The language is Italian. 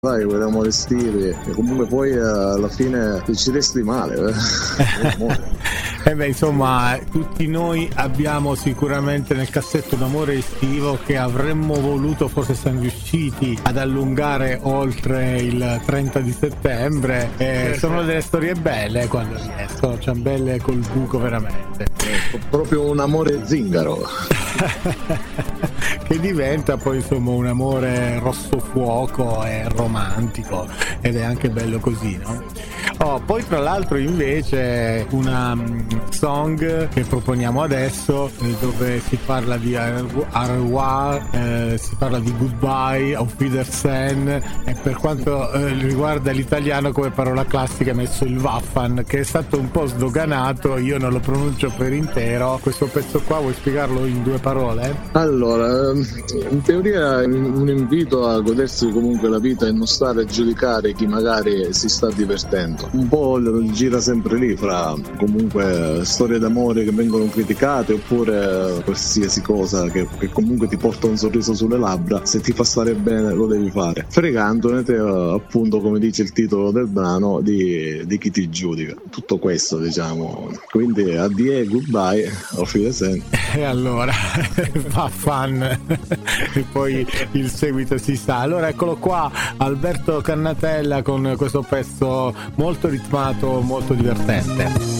Dai, quegli amori estivi, e comunque poi alla fine ci resti male. Insomma, tutti noi abbiamo sicuramente nel cassetto un amore estivo che avremmo voluto, forse siamo riusciti ad allungare oltre il 30 di settembre. Sono delle storie belle quando riescono, cioè belle col buco veramente. Proprio un amore zingaro. Che diventa poi insomma un amore rosso fuoco e romantico, ed è anche bello così, no? Poi tra l'altro invece una song che proponiamo adesso, dove si parla di au revoir, si parla di goodbye, auf Wiedersehen, e per quanto riguarda l'italiano come parola classica ha messo il Waffan, che è stato un po' sdoganato, io non lo pronuncio per intero. Questo pezzo qua vuoi spiegarlo in 2 parole? Allora, in teoria è un invito a godersi comunque la vita e non stare a giudicare chi magari si sta divertendo. Un po' gira sempre lì fra comunque storie d'amore che vengono criticate, oppure qualsiasi cosa che comunque ti porta un sorriso sulle labbra. Se ti fa stare bene lo devi fare, fregandone te, appunto, come dice il titolo del brano, di chi ti giudica. Tutto questo, diciamo. Quindi addio, goodbye, auf Wiedersehen. E allora fa fan e poi il seguito si sa. Allora eccolo qua, Alberto Cannatella con questo pezzo molto ritmato, molto divertente.